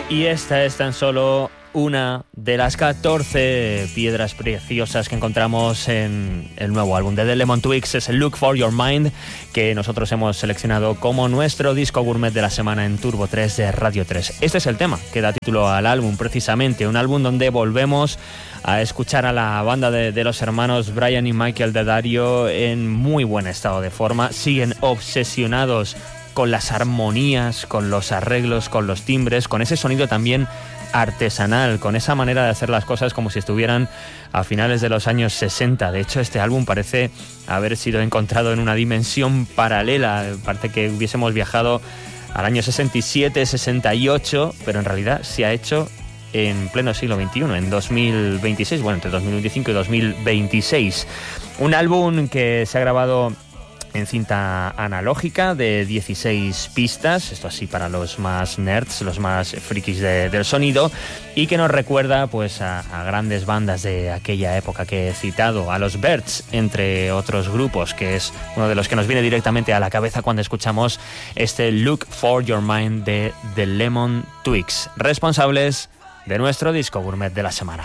Y esta es tan solo una de las 14 piedras preciosas que encontramos en el nuevo álbum de The Lemon Twigs. Es el Look for Your Mind, que nosotros hemos seleccionado como nuestro disco gourmet de la semana en Turbo 3 de Radio 3. Este es el tema que da título al álbum, precisamente un álbum donde volvemos a escuchar a la banda de los hermanos Brian y Michael de Dario en muy buen estado de forma. Siguen obsesionados con las armonías, con los arreglos, con los timbres, con ese sonido también artesanal, con esa manera de hacer las cosas como si estuvieran a finales de los años 60. De hecho, este álbum parece haber sido encontrado en una dimensión paralela. Parece que hubiésemos viajado al año 67, 68, pero en realidad se ha hecho en pleno siglo XXI, en 2026, bueno, entre 2025 y 2026. Un álbum que se ha grabado en cinta analógica de 16 pistas, esto así para los más nerds, los más frikis del sonido, y que nos recuerda pues a grandes bandas de aquella época que he citado, a los Byrds, entre otros grupos, que es uno de los que nos viene directamente a la cabeza cuando escuchamos este Look for Your Mind de The Lemon Twigs, responsables de nuestro disco gourmet de la semana.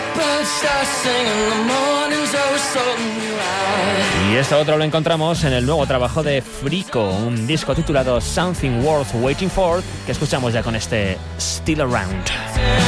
Y esto otro lo encontramos en el nuevo trabajo de Frico, un disco titulado Something Worth Waiting For, que escuchamos ya con este Still Around.